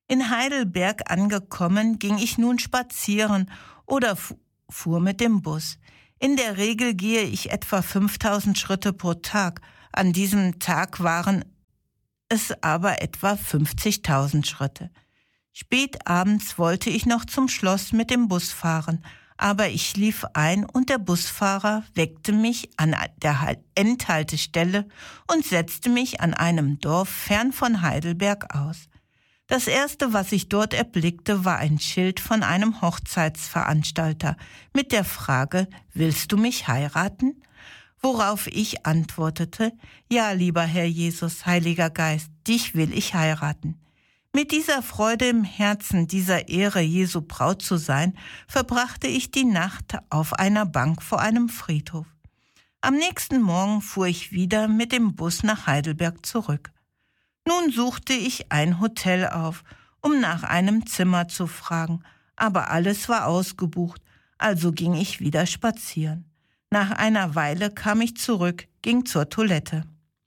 In Heidelberg angekommen, ging ich nun spazieren oder fuhr mit dem Bus. In der Regel gehe ich etwa 5000 Schritte pro Tag. An diesem Tag waren es aber etwa 50.000 Schritte. Spät abends wollte ich noch zum Schloss mit dem Bus fahren, aber ich schlief ein und der Busfahrer weckte mich an der Endhaltestelle und setzte mich an einem Dorf fern von Heidelberg aus. Das Erste, was ich dort erblickte, war ein Schild von einem Hochzeitsveranstalter mit der Frage: Willst du mich heiraten? Worauf ich antwortete: Ja, lieber Herr Jesus, Heiliger Geist, dich will ich heiraten. Mit dieser Freude im Herzen, dieser Ehre, Jesu Braut zu sein, verbrachte ich die Nacht auf einer Bank vor einem Friedhof. Am nächsten Morgen fuhr ich wieder mit dem Bus nach Heidelberg zurück. Nun suchte ich ein Hotel auf, um nach einem Zimmer zu fragen, aber alles war ausgebucht, also ging ich wieder spazieren. Nach einer Weile kam ich zurück, ging zur Toilette.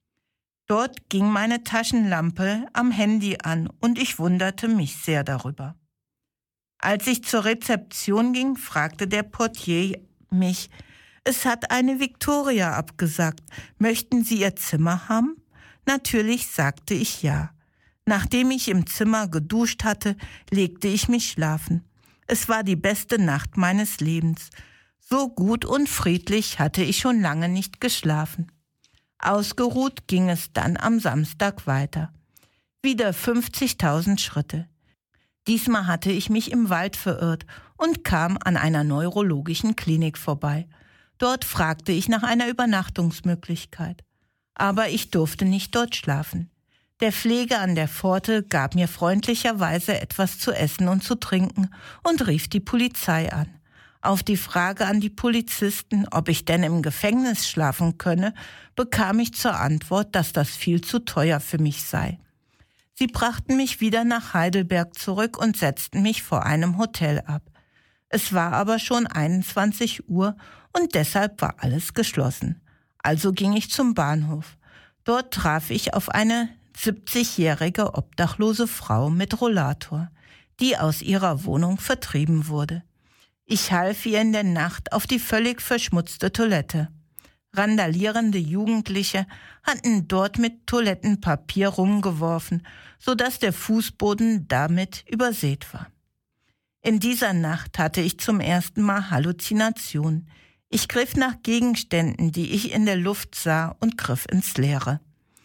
Dort ging meine Taschenlampe am Handy an und ich wunderte mich sehr darüber. Als ich zur Rezeption ging, fragte der Portier mich: Es hat eine Viktoria abgesagt. Möchten Sie Ihr Zimmer haben? Natürlich sagte ich ja. Nachdem ich im Zimmer geduscht hatte, legte ich mich schlafen. Es war die beste Nacht meines Lebens. So gut und friedlich hatte ich schon lange nicht geschlafen. Ausgeruht ging es dann am Samstag weiter. Wieder 50.000 Schritte. Diesmal hatte ich mich im Wald verirrt und kam an einer neurologischen Klinik vorbei. Dort fragte ich nach einer Übernachtungsmöglichkeit. Aber ich durfte nicht dort schlafen. Der Pfleger an der Pforte gab mir freundlicherweise etwas zu essen und zu trinken und rief die Polizei an. Auf die Frage an die Polizisten, ob ich denn im Gefängnis schlafen könne, bekam ich zur Antwort, dass das viel zu teuer für mich sei. Sie brachten mich wieder nach Heidelberg zurück und setzten mich vor einem Hotel ab. Es war aber schon 21 Uhr und deshalb war alles geschlossen. Also ging ich zum Bahnhof. Dort traf ich auf eine 70-jährige obdachlose Frau mit Rollator, die aus ihrer Wohnung vertrieben wurde. Ich half ihr in der Nacht auf die völlig verschmutzte Toilette. Randalierende Jugendliche hatten dort mit Toilettenpapier rumgeworfen, sodass der Fußboden damit übersät war. In dieser Nacht hatte ich zum ersten Mal Halluzinationen. Ich griff nach Gegenständen, die ich in der Luft sah, und griff ins Leere.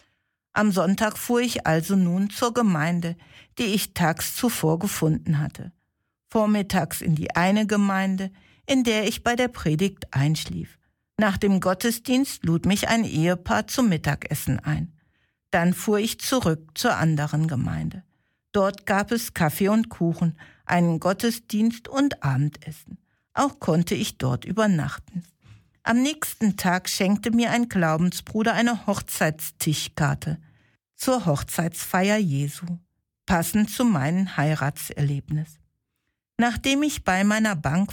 Am Sonntag fuhr ich also nun zur Gemeinde, die ich tags zuvor gefunden hatte. Vormittags in die eine Gemeinde, in der ich bei der Predigt einschlief. Nach dem Gottesdienst lud mich ein Ehepaar zum Mittagessen ein. Dann fuhr ich zurück zur anderen Gemeinde. Dort gab es Kaffee und Kuchen, einen Gottesdienst und Abendessen. Auch konnte ich dort übernachten. Am nächsten Tag schenkte mir ein Glaubensbruder eine Hochzeitstischkarte zur Hochzeitsfeier Jesu, passend zu meinem Heiratserlebnis. Nachdem ich bei meiner Bank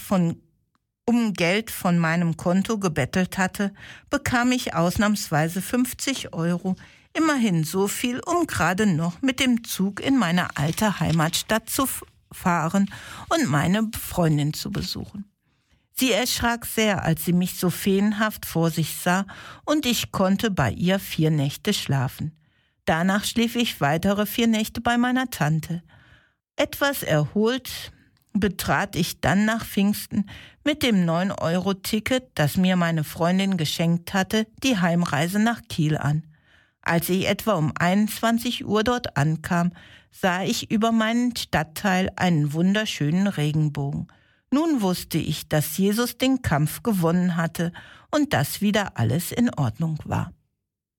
um Geld von meinem Konto gebettelt hatte, bekam ich ausnahmsweise 50 €, immerhin so viel, um gerade noch mit dem Zug in meine alte Heimatstadt zu fahren und meine Freundin zu besuchen. Sie erschrak sehr, als sie mich so feenhaft vor sich sah, und ich konnte bei ihr 4 Nächte schlafen. Danach schlief ich weitere 4 Nächte bei meiner Tante. Etwas erholt betrat ich dann nach Pfingsten mit dem 9-Euro-Ticket, das mir meine Freundin geschenkt hatte, die Heimreise nach Kiel an. Als ich etwa um 21 Uhr dort ankam, sah ich über meinen Stadtteil einen wunderschönen Regenbogen. Nun wusste ich, dass Jesus den Kampf gewonnen hatte und dass wieder alles in Ordnung war.